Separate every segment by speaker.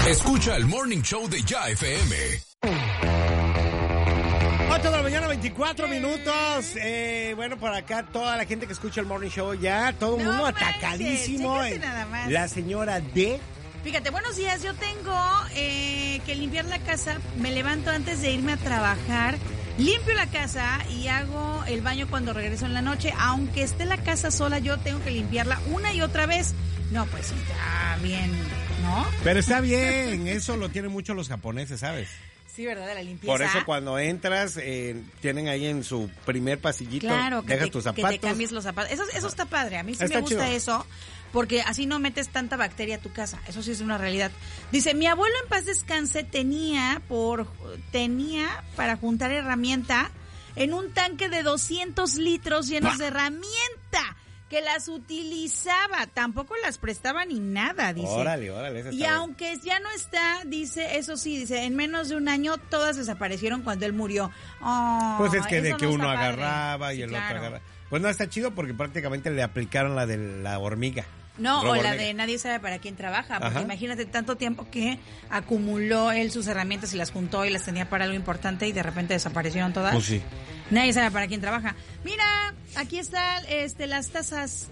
Speaker 1: Escucha el Morning Show de Ya FM.
Speaker 2: 8 de la mañana, 24 minutos. Bueno, por acá toda la gente que escucha el Morning Show ya, todo el mundo atacadísimo.
Speaker 3: Nada más.
Speaker 2: La señora D.
Speaker 3: Fíjate, buenos días, yo tengo que limpiar la casa, me levanto antes de irme a trabajar, limpio la casa y hago el baño cuando regreso en la noche, aunque esté la casa sola, yo tengo que limpiarla una y otra vez. No, pues está bien, ¿no?
Speaker 2: Pero está bien, eso lo tienen mucho los japoneses, ¿sabes?
Speaker 3: Sí, ¿verdad? De la limpieza.
Speaker 2: Por eso cuando entras, tienen ahí en su primer pasillito,
Speaker 3: claro,
Speaker 2: dejas tus zapatos.
Speaker 3: que te cambies los zapatos. Eso está padre, a mí sí
Speaker 2: Está
Speaker 3: me gusta
Speaker 2: chido.
Speaker 3: eso, porque así no metes tanta bacteria a tu casa. Eso sí es una realidad. Dice, mi abuelo en paz descanse tenía para juntar herramienta en un tanque de 200 litros llenos de herramienta, que las utilizaba, tampoco las prestaba ni nada, dice.
Speaker 2: Órale, esa
Speaker 3: Y
Speaker 2: está
Speaker 3: aunque ya no está, dice, eso sí, dice, en menos de un año todas desaparecieron cuando él murió. Oh,
Speaker 2: Pues es que de
Speaker 3: eso
Speaker 2: que
Speaker 3: no
Speaker 2: uno
Speaker 3: está padre.
Speaker 2: agarraba y
Speaker 3: Sí,
Speaker 2: el
Speaker 3: claro.
Speaker 2: otro agarraba. Pues no, está chido porque prácticamente le aplicaron la de la hormiga.
Speaker 3: No,
Speaker 2: Robo
Speaker 3: o la
Speaker 2: hormiga.
Speaker 3: de nadie sabe para quién trabaja, porque
Speaker 2: Ajá.
Speaker 3: imagínate tanto tiempo que acumuló él sus herramientas y las juntó y las tenía para algo importante y de repente desaparecieron todas.
Speaker 2: Pues sí.
Speaker 3: Nadie sabe para quién trabaja. Mira, aquí están las tazas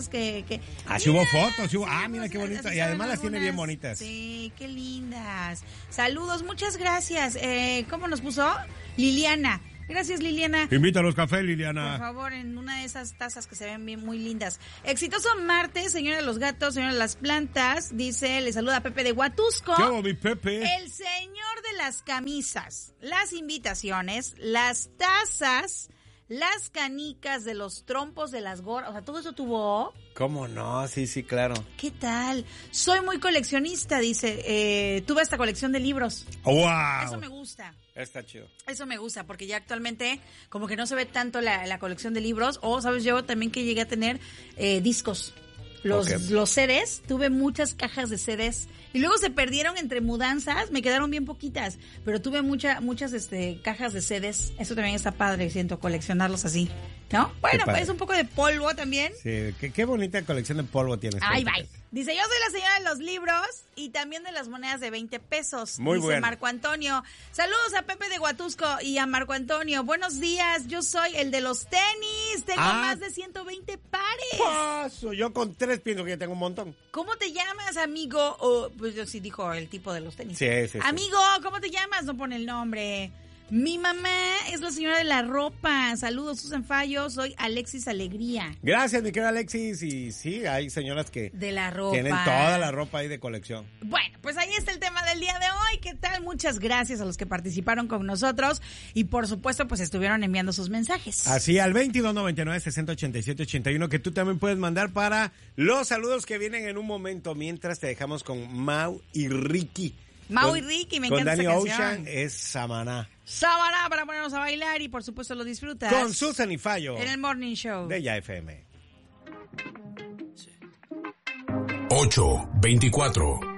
Speaker 3: que
Speaker 2: Sí hubo
Speaker 3: mira,
Speaker 2: fotos, sí hubo.
Speaker 3: sí,
Speaker 2: Mira qué
Speaker 3: así
Speaker 2: bonito. Y
Speaker 3: saben
Speaker 2: además las tiene bien
Speaker 3: algunas.
Speaker 2: bonitas.
Speaker 3: Sí, qué lindas. Saludos, muchas gracias. ¿Cómo nos puso? Liliana. Gracias, Liliana.
Speaker 2: Invita a los cafés,
Speaker 3: Por
Speaker 2: Liliana.
Speaker 3: favor, en una de esas tazas que se ven bien muy lindas. Exitoso martes, señora de los gatos, señora de las plantas. Dice, le saluda Pepe de Huatusco.
Speaker 2: ¿Qué hago, mi Pepe?
Speaker 3: El señor de las camisas, las invitaciones, las tazas, las canicas de los trompos de las gorras. O sea, todo eso tuvo.
Speaker 2: ¿Cómo no? Sí, claro.
Speaker 3: ¿Qué tal? Soy muy coleccionista, dice. Tuve esta colección de libros.
Speaker 2: ¡Wow!
Speaker 3: Eso me gusta.
Speaker 2: Está chido.
Speaker 3: Eso me gusta, porque ya actualmente como que no se ve tanto la colección de libros. O, ¿sabes? Yo también que llegué a tener discos. Los CDs, tuve muchas cajas de CDs. Y luego se perdieron entre mudanzas, me quedaron bien poquitas. Pero tuve muchas cajas de CDs. Eso también está padre, siento, coleccionarlos así. ¿No? Bueno,
Speaker 2: padre.
Speaker 3: pues un poco de polvo también.
Speaker 2: Sí, qué bonita colección de polvo tienes.
Speaker 3: Ay, bye. Dice, yo soy la señora de los libros y también de las monedas de 20 pesos.
Speaker 2: Muy
Speaker 3: dice
Speaker 2: bueno.
Speaker 3: Marco Antonio. Saludos a Pepe de Huatusco y a Marco Antonio. Buenos días, yo soy el de los tenis. Tengo más de 120 pares.
Speaker 2: Paso, yo con 3 pienso que ya tengo un montón.
Speaker 3: ¿Cómo te llamas, amigo? Oh, pues yo sí dijo el tipo de los tenis.
Speaker 2: Sí.
Speaker 3: Amigo, ¿cómo te llamas? No pone el nombre. Mi mamá es la señora de la ropa. Saludos, Susan Fallo. Soy Alexis Alegría.
Speaker 2: Gracias, mi querida Alexis. Y sí, hay señoras que
Speaker 3: De la ropa.
Speaker 2: tienen toda la ropa ahí de colección.
Speaker 3: Bueno, pues ahí está el tema del día de hoy. ¿Qué tal? Muchas gracias a los que participaron con nosotros y por supuesto pues estuvieron enviando sus mensajes.
Speaker 2: Así, al 2299-6087-81, que tú también puedes mandar para los saludos que vienen en un momento, mientras te dejamos con Mau y Ricky.
Speaker 3: Mau y Ricky, me encanta
Speaker 2: Con
Speaker 3: esa
Speaker 2: Danny
Speaker 3: canción.
Speaker 2: Ocean es Samaná.
Speaker 3: Sábana para ponernos a bailar y por supuesto lo disfrutas.
Speaker 2: Con Susan y Fallo.
Speaker 3: En el Morning Show.
Speaker 2: De Ya FM.
Speaker 1: 8:24.